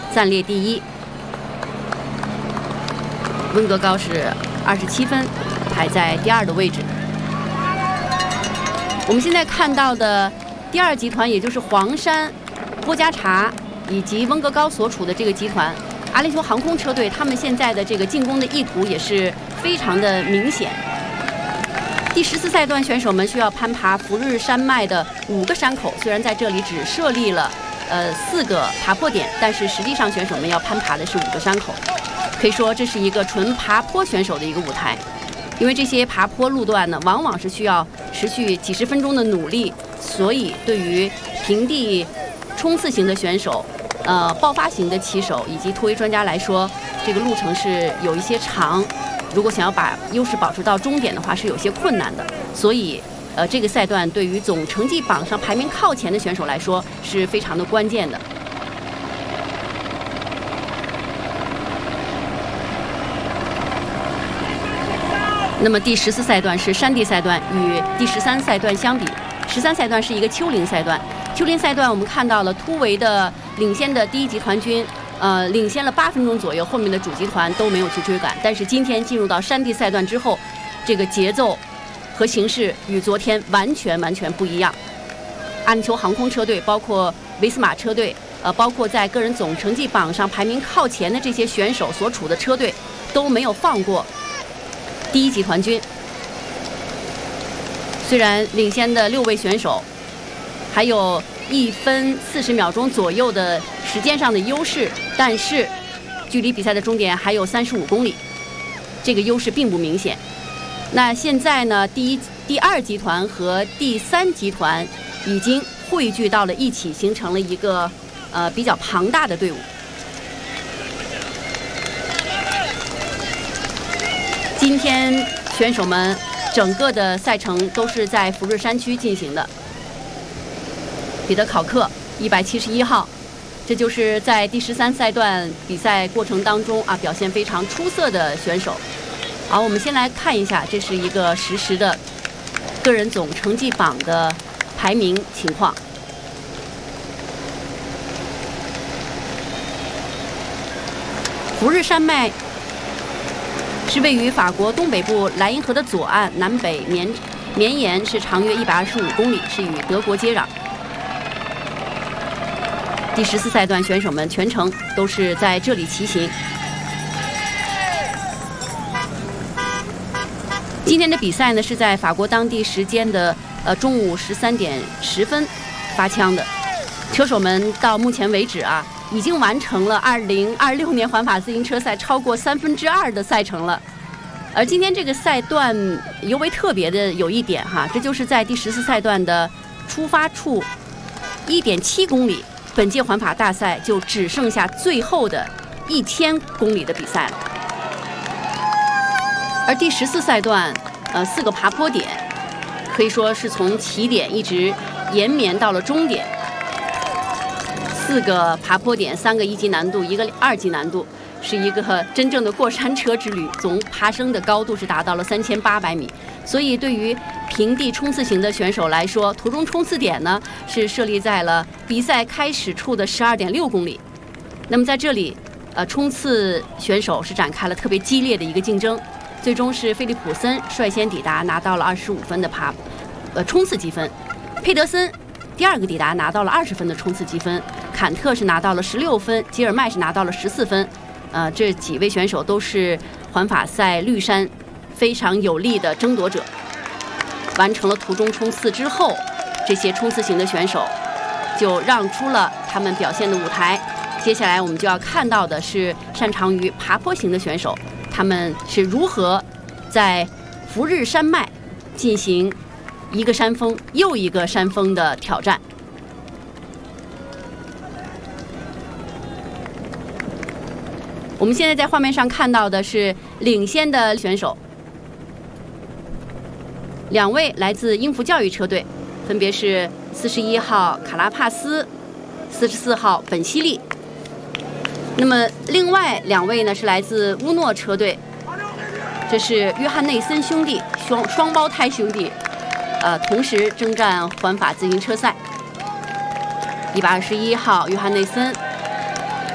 暂列第一。温格高是27分，排在第2的位置。我们现在看到的第2集团，也就是黄山、波加查以及温格高所处的这个集团，阿联酋航空车队，他们现在的这个进攻的意图也是非常的明显。第14赛段选手们需要攀爬福日山脉的5个山口，虽然在这里只设立了4个爬坡点，但是实际上选手们要攀爬的是5个山口。可以说这是一个纯爬坡选手的一个舞台，因为这些爬坡路段呢，往往是需要持续几十分钟的努力，所以对于平地冲刺型的选手、爆发型的骑手以及突围专家来说，这个路程是有一些长，如果想要把优势保持到终点的话，是有些困难的。所以，这个赛段对于总成绩榜上排名靠前的选手来说是非常的关键的。那么第14赛段是山地赛段，与第13赛段相比，13赛段是一个丘陵赛段。丘陵赛段我们看到了突围的领先的第1集团军，领先了8分钟左右，后面的主集团都没有去追赶。但是今天进入到山地赛段之后，这个节奏和形势与昨天完全不一样。阿联酋航空车队，包括维斯马车队，包括在个人总成绩榜上排名靠前的这些选手所处的车队，都没有放过第1集团军。虽然领先的6位选手还有1分40秒钟左右的时间上的优势，但是距离比赛的终点还有35公里，这个优势并不明显。那现在呢，第2集团和第3集团已经汇聚到了一起，形成了一个比较庞大的队伍。今天选手们整个的赛程都是在福日山区进行的。彼得考克171号，这就是在第13赛段比赛过程当中表现非常出色的选手。好，我们先来看一下，这是一个实时的个人总成绩榜的排名情况。福日山脉是位于法国东北部莱茵河的左岸，南北绵延，是长约125公里，是与德国接壤。第14赛段选手们全程都是在这里骑行。今天的比赛呢是在法国当地时间的中午13点10分发枪的。车手们到目前为止已经完成了2026年环法自行车赛超过2/3的赛程了。而今天这个赛段尤为特别的有一点这就是在第14赛段的出发处1.7公里，本届环法大赛就只剩下最后的1000公里的比赛了。而第14赛段4个爬坡点，可以说是从起点一直延绵到了终点。4个爬坡点，3个1级难度，1个2级难度，是一个真正的过山车之旅，总爬升的高度是达到了3800米。所以对于平地冲刺型的选手来说，途中冲刺点呢是设立在了比赛开始处的12.6公里。那么在这里冲刺选手是展开了特别激烈的一个竞争，最终是菲利普森率先抵达，拿到了25分的冲刺积分，佩德森第2个抵达，拿到了20分的冲刺积分，坎特是拿到了16分，吉尔迈是拿到了14分。这几位选手都是环法赛绿山非常有力的争夺者。完成了途中冲刺之后，这些冲刺型的选手就让出了他们表现的舞台。接下来我们就要看到的是擅长于爬坡型的选手，他们是如何在福日山脉进行一个山峰又一个山峰的挑战。我们现在在画面上看到的是领先的选手，2位来自英孚教育车队，分别是41号卡拉帕斯、44号本西利。那么另外2位呢是来自乌诺车队，这是约翰内森兄弟，双胞胎兄弟，同时征战环法自行车赛。121号约翰内森